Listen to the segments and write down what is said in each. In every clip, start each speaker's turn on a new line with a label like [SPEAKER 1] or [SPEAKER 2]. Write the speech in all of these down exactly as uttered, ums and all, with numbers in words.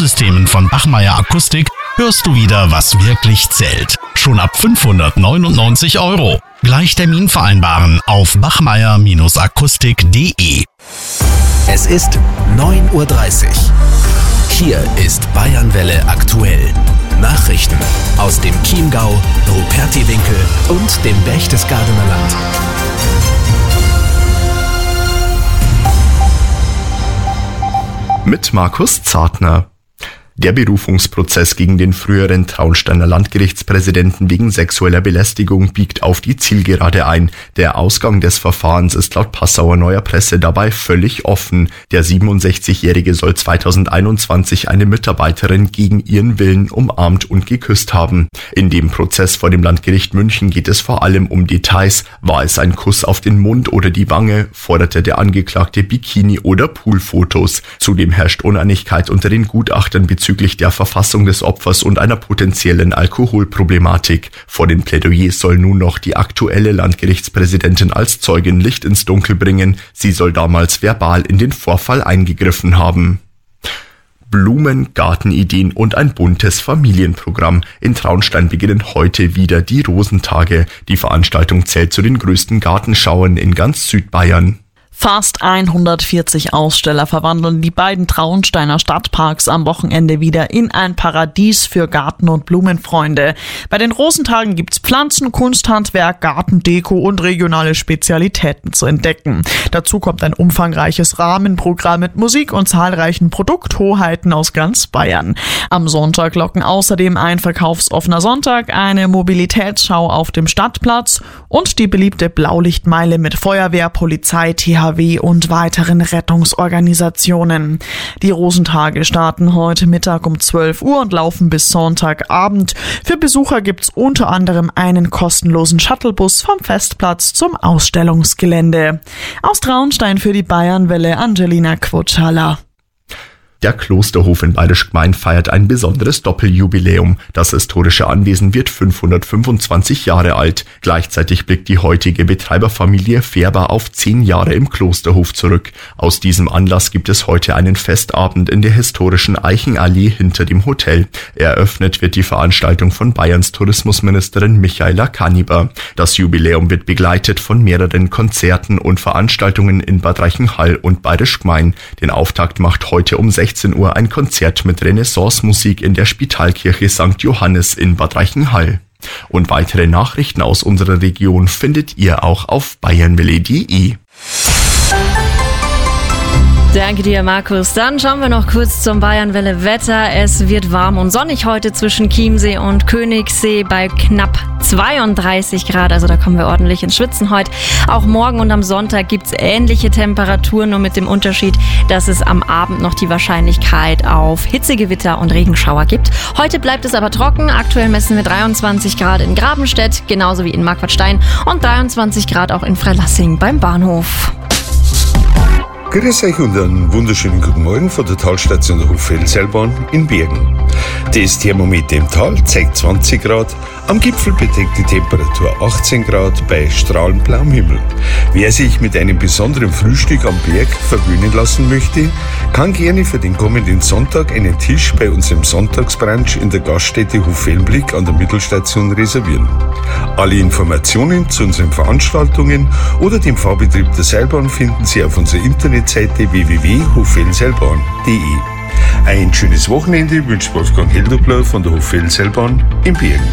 [SPEAKER 1] Bausystemen von Bachmeier Akustik hörst du wieder, was wirklich zählt. Schon ab fünfhundertneunundneunzig Euro. Gleich Termin vereinbaren auf bachmeier akustik punkt de.
[SPEAKER 2] Es ist neun Uhr dreißig. Hier ist Bayernwelle aktuell. Nachrichten aus dem Chiemgau, Rupertiwinkel und dem Berchtesgadener Land.
[SPEAKER 3] Mit Markus Zartner. Der Berufungsprozess gegen den früheren Traunsteiner Landgerichtspräsidenten wegen sexueller Belästigung biegt auf die Zielgerade ein. Der Ausgang des Verfahrens ist laut Passauer Neuer Presse dabei völlig offen. Der siebenundsechzigjährige soll zweitausendeinundzwanzig eine Mitarbeiterin gegen ihren Willen umarmt und geküsst haben. In dem Prozess vor dem Landgericht München geht es vor allem um Details. War es ein Kuss auf den Mund oder die Wange? Forderte der Angeklagte Bikini- oder Poolfotos? Zudem herrscht Uneinigkeit unter den Gutachtern bezüglich der Verfassung des Opfers und einer potenziellen Alkoholproblematik. Vor den Plädoyers soll nun noch die aktuelle Landgerichtspräsidentin als Zeugin Licht ins Dunkel bringen. Sie soll damals verbal in den Vorfall eingegriffen haben. Blumen, Gartenideen und ein buntes Familienprogramm. In Traunstein beginnen heute wieder die Rosentage. Die Veranstaltung zählt zu den größten Gartenschauern in ganz Südbayern.
[SPEAKER 4] Fast hundertvierzig Aussteller verwandeln die beiden Traunsteiner Stadtparks am Wochenende wieder in ein Paradies für Garten- und Blumenfreunde. Bei den Rosentagen gibt's Pflanzen, Kunsthandwerk, Gartendeko und regionale Spezialitäten zu entdecken. Dazu kommt ein umfangreiches Rahmenprogramm mit Musik und zahlreichen Produkthoheiten aus ganz Bayern. Am Sonntag locken außerdem ein verkaufsoffener Sonntag, eine Mobilitätsschau auf dem Stadtplatz und die beliebte Blaulichtmeile mit Feuerwehr, Polizei, T H W und weiteren Rettungsorganisationen. Die Rosentage starten heute Mittag um zwölf Uhr und laufen bis Sonntagabend. Für Besucher gibt's unter anderem einen kostenlosen Shuttlebus vom Festplatz zum Ausstellungsgelände. Aus Traunstein für die Bayernwelle Angelina Quotschala.
[SPEAKER 3] Der Klosterhof in Bayerisch Gmein feiert ein besonderes Doppeljubiläum. Das historische Anwesen wird fünfhundertfünfundzwanzig Jahre alt. Gleichzeitig blickt die heutige Betreiberfamilie Färber auf zehn Jahre im Klosterhof zurück. Aus diesem Anlass gibt es heute einen Festabend in der historischen Eichenallee hinter dem Hotel. Eröffnet wird die Veranstaltung von Bayerns Tourismusministerin Michaela Kaniber. Das Jubiläum wird begleitet von mehreren Konzerten und Veranstaltungen in Bad Reichenhall und Bayerisch Gmein. Den Auftakt macht heute um sechzehn Uhr ein Konzert mit Renaissance-Musik in der Spitalkirche Sankt Johannes in Bad Reichenhall. Und weitere Nachrichten aus unserer Region findet ihr auch auf bayernwelle punkt de.
[SPEAKER 5] Danke dir, Markus. Dann schauen wir noch kurz zum Bayernwelle Wetter. Es wird warm und sonnig heute zwischen Chiemsee und Königssee bei knapp zweiunddreißig Grad. Also da kommen wir ordentlich ins Schwitzen heute. Auch morgen und am Sonntag gibt's ähnliche Temperaturen, nur mit dem Unterschied, dass es am Abend noch die Wahrscheinlichkeit auf Hitzegewitter und Regenschauer gibt. Heute bleibt es aber trocken. Aktuell messen wir dreiundzwanzig Grad in Grabenstedt, genauso wie in Marquardstein und dreiundzwanzig Grad auch in Freilassing beim Bahnhof.
[SPEAKER 6] Grüß euch und einen wunderschönen guten Morgen von der Talstation der Hochfeldseilbahn in Bergen. Das Thermometer im Tal zeigt zwanzig Grad, am Gipfel beträgt die Temperatur achtzehn Grad bei strahlend blauem Himmel. Wer sich mit einem besonderen Frühstück am Berg verwöhnen lassen möchte, kann gerne für den kommenden Sonntag einen Tisch bei unserem Sonntagsbrunch in der Gaststätte Hochfeldenblick an der Mittelstation reservieren. Alle Informationen zu unseren Veranstaltungen oder dem Fahrbetrieb der Seilbahn finden Sie auf unserer Internetseite w w w punkt hochfeldseilbahn punkt de. Ein schönes Wochenende wünscht Wolfgang Heldobler von der Hochfeldseilbahn in Bergen.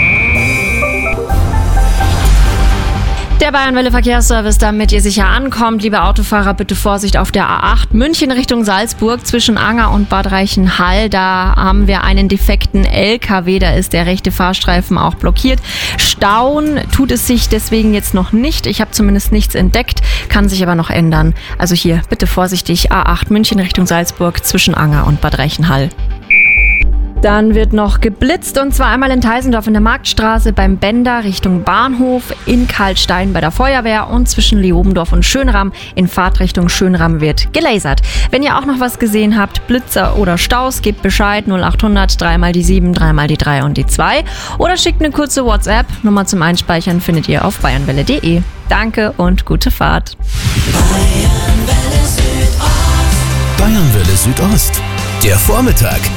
[SPEAKER 5] Der Bayernwelle Verkehrsservice, damit ihr sicher ankommt. Liebe Autofahrer, bitte Vorsicht auf der A acht München Richtung Salzburg zwischen Anger und Bad Reichenhall. Da haben wir einen defekten L K W, da ist der rechte Fahrstreifen auch blockiert. Stauen tut es sich deswegen jetzt noch nicht. Ich habe zumindest nichts entdeckt, kann sich aber noch ändern. Also hier bitte vorsichtig, A acht München Richtung Salzburg zwischen Anger und Bad Reichenhall. Dann wird noch geblitzt und zwar einmal in Teisendorf in der Marktstraße beim Bender Richtung Bahnhof, in Karlstein bei der Feuerwehr und zwischen Leobendorf und Schönram in Fahrtrichtung Schönram wird gelasert. Wenn ihr auch noch was gesehen habt, Blitzer oder Staus, gebt Bescheid null acht hundert drei mal die sieben, drei mal die drei und die zwei oder schickt eine kurze WhatsApp. Nummer zum Einspeichern findet ihr auf bayernwelle punkt de. Danke und gute Fahrt.
[SPEAKER 2] Bayernwelle Südost. Der Vormittag